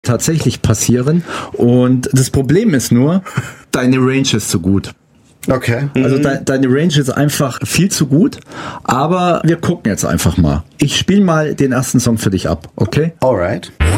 tatsächlich passieren. Und das Problem ist nur, deine Range ist zu gut. Okay. Also deine Range ist einfach viel zu gut, aber wir gucken jetzt einfach mal. Ich spiele mal den ersten Song für dich ab, okay? Alright.